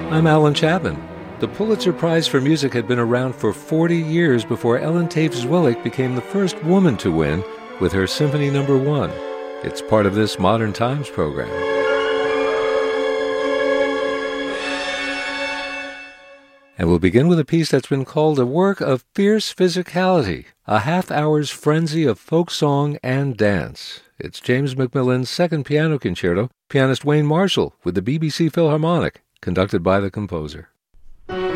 I'm Alan Chapman. The Pulitzer Prize for Music had been around for 40 years before Ellen Taves-Willick became the first woman to win with her Symphony No. 1. It's part of this Modern Times program. And we'll begin with a piece that's been called a work of fierce physicality, a half-hour's frenzy of folk song and dance. It's James Macmillan's Second Piano Concerto, pianist Wayne Marshall with the BBC Philharmonic, conducted by the composer.